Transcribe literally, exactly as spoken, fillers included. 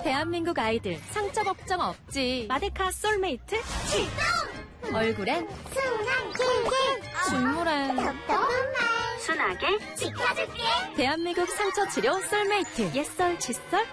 대한민국 아이들 상처 걱정 없지. 마데카 솔메이트 출동! 얼굴엔 순한 길게 눈물엔 답답한 말 순하게 지켜줄게. 대한민국 상처 치료 솔메이트 옛설 칫솔